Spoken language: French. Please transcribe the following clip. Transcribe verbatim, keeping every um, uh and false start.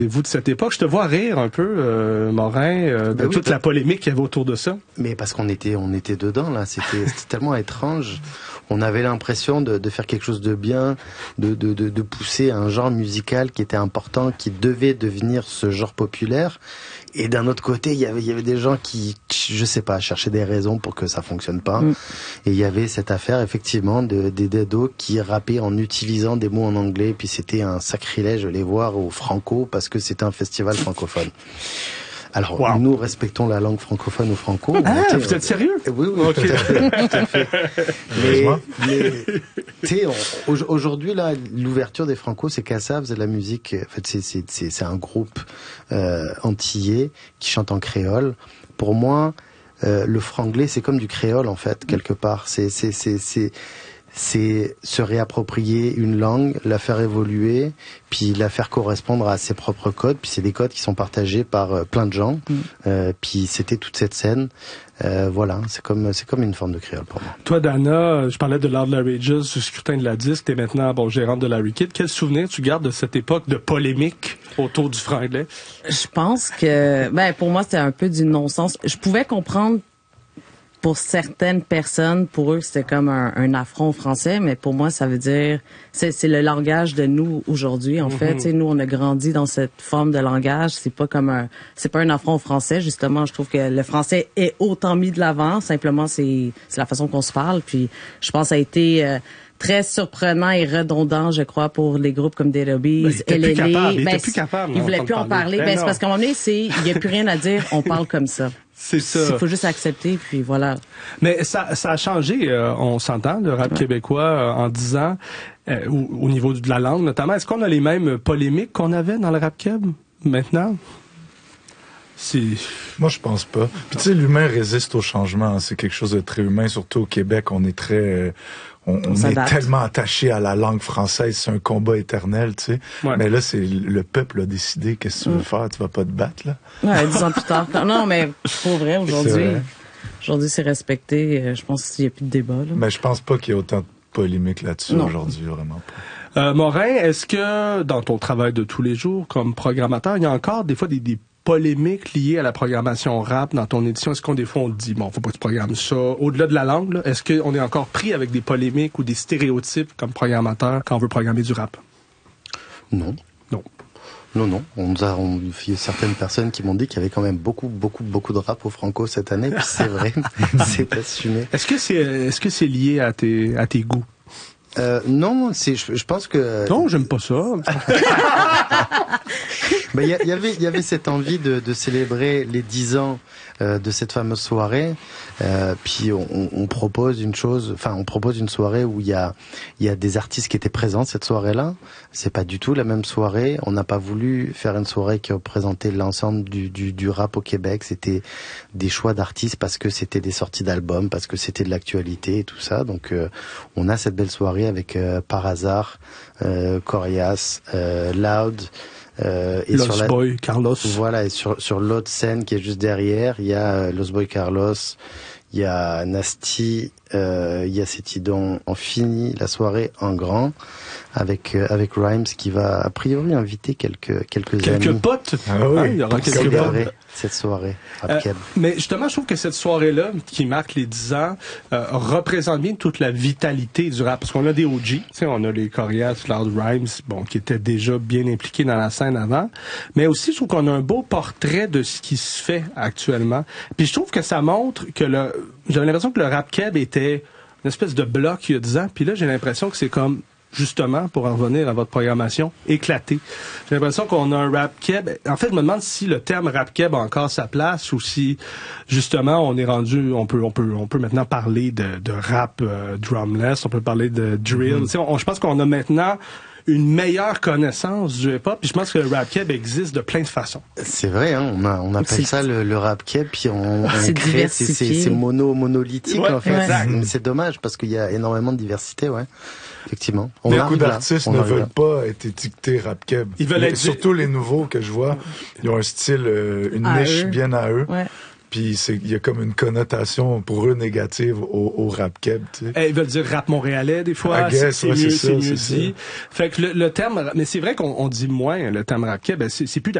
Vous de cette époque, je te vois rire un peu, euh, Morin, euh, de ben oui, toute ben... la polémique qu'il y avait autour de ça. Mais parce qu'on était, on était dedans là, c'était, c'était tellement étrange. On avait l'impression de, de faire quelque chose de bien, de, de, de, de pousser un genre musical qui était important, qui devait devenir ce genre populaire. Et d'un autre côté, il y avait, il y avait des gens qui, je sais pas, cherchaient des raisons pour que ça fonctionne pas. Mm. Et il y avait cette affaire, effectivement, de, des Dedos qui rappaient en utilisant des mots en anglais. Puis c'était un sacrilège de les voir au Franco parce que c'était un festival francophone. Alors, wow. Nous respectons la langue francophone ou franco. Ah, était, vous êtes sérieux? Oui, oui, okay. tout à fait. Tout à fait. Mais, mais tu sais, aujourd'hui, là, l'ouverture des Franco, c'est Kassav, c'est de la musique, en fait, c'est, c'est, c'est, c'est un groupe euh, antillais qui chante en créole. Pour moi, euh, le franglais, c'est comme du créole, en fait, quelque part. C'est, c'est, c'est, c'est, c'est se réapproprier une langue, la faire évoluer, puis la faire correspondre à ses propres codes. Puis c'est des codes qui sont partagés par euh, plein de gens. Mm. Euh, puis c'était toute cette scène. Euh, voilà, c'est comme c'est comme une forme de créole pour moi. Toi, Dana, je parlais de Loud Larrageous, du scrutin de la disque. T'es maintenant bon gérante de Larry Kidd. Quel souvenir tu gardes de cette époque de polémique autour du franglais? Je pense que, ben pour moi, c'était un peu du non-sens. Je pouvais comprendre. Pour certaines personnes, pour eux, c'était comme un, un affront au français, mais pour moi, ça veut dire, c'est, c'est le langage de nous aujourd'hui, en mm-hmm. fait. Tu sais, nous, on a grandi dans cette forme de langage. C'est pas comme un, c'est pas un affront au français. Justement, je trouve que le français est autant mis de l'avant. Simplement, c'est, c'est la façon qu'on se parle. Puis, je pense que ça a été euh, très surprenant et redondant, je crois, pour les groupes comme Dead Obies, L L A. Il ben, était plus capable. Il voulait plus en parler. Ben, ben c'est parce qu'à un moment donné, c'est, il y a plus rien à dire. On parle comme ça. C'est ça. Il faut juste accepter, puis voilà. Mais ça, ça a changé, euh, on s'entend, le rap ouais. québécois, euh, en dix ans, euh, au, au niveau de la langue notamment. Est-ce qu'on a les mêmes polémiques qu'on avait dans le rap québécois maintenant? C'est... Moi, je pense pas. Puis tu sais, l'humain résiste au changement. C'est quelque chose de très humain, surtout au Québec. On est très... Euh, On, on est tellement attaché à la langue française, c'est un combat éternel, tu sais. Ouais. Mais là, c'est le peuple a décidé qu'est-ce que tu veux mm. faire, tu vas pas te battre, là. Ouais, dix ans plus tard. Non, mais pour vrai, aujourd'hui, vrai. aujourd'hui, c'est respecté. Je pense qu'il y a plus de débat, là. Mais je pense pas qu'il y ait autant de polémiques là-dessus non. aujourd'hui, vraiment pas. Euh, Morin, est-ce que dans ton travail de tous les jours comme programmateur, il y a encore des fois des, des polémiques liées à la programmation rap dans ton édition? Est-ce qu'on des fois on dit bon, faut pas que tu programmes ça au-delà de la langue, là, est-ce qu'on est encore pris avec des polémiques ou des stéréotypes comme programmateur quand on veut programmer du rap? Non. Non. Non, non. On nous a, on, il y a certaines personnes qui m'ont dit qu'il y avait quand même beaucoup, beaucoup, beaucoup de rap au Franco cette année. Puis c'est vrai, c'est assumé. Est-ce que c'est, est-ce que c'est lié à tes, à tes goûts? Euh, non, c'est, je, je pense que... Non, j'aime pas ça. Ben, y, y avait, il y avait cette envie de, de célébrer les dix ans euh, de cette fameuse soirée. Euh, puis on, on propose une chose, enfin on propose une soirée où il y a, il y a des artistes qui étaient présents cette soirée-là. C'est pas du tout la même soirée. On n'a pas voulu faire une soirée qui représentait l'ensemble du, du, du rap au Québec. C'était des choix d'artistes parce que c'était des sorties d'albums, parce que c'était de l'actualité et tout ça. Donc euh, on a cette belle soirée avec euh, Par hasard, euh, Corias, euh, Loud. Euh, et Los sur la, Boy Carlos. Voilà, et sur, sur l'autre scène qui est juste derrière, il y a euh, Los Boy Carlos, il y a Nasty, euh, il y a Cétidon en fini, la soirée en grand, avec euh, avec Rhymes qui va a priori inviter quelques quelques quelques amis. potes. Ah oui, ah, il y aura quelques potes. Cette soirée. Euh, mais justement, je trouve que cette soirée-là, qui marque les dix ans, euh, représente bien toute la vitalité du rap. Parce qu'on a des O G, tu sais, on a les Corias, Loud Rhymes, bon, qui étaient déjà bien impliqués dans la scène avant. Mais aussi, je trouve qu'on a un beau portrait de ce qui se fait actuellement. Puis je trouve que ça montre que le, j'avais l'impression que le rap keb était une espèce de bloc il y a dix ans. Puis là, j'ai l'impression que c'est comme, justement, pour en revenir à votre programmation, éclaté. J'ai l'impression qu'on a un rap keb. En fait, je me demande si le terme rap keb a encore sa place ou si, justement, on est rendu, on peut, on peut, on peut maintenant parler de, de rap euh, drumless, on peut parler de drill. Mm-hmm. Tu sais, on, je pense qu'on a maintenant une meilleure connaissance du hip-hop, puis je pense que le rap keb existe de plein de façons. C'est vrai, hein, on, a, on appelle c'est... ça le, le rap keb, puis on, on c'est crée, c'est, c'est, c'est mono, monolithique, ouais, en fait. Ouais. C'est dommage, parce qu'il y a énormément de diversité, ouais. Effectivement. On beaucoup d'artistes là. ne veulent là. pas être étiquetés rap keb. Ils veulent être surtout les nouveaux que je vois, ils ont un style, euh, une à niche eux. bien à eux. Ouais. puis il y a comme une connotation pour eux négative au, au rap keb, tu sais. Eh, ils veulent dire rap montréalais des fois, guess, c'est, ouais, c'est mieux, c'est, c'est ça, mieux c'est dit. ça. Fait que le, le terme, mais c'est vrai qu'on on dit moins le terme rap keb, c'est, c'est plus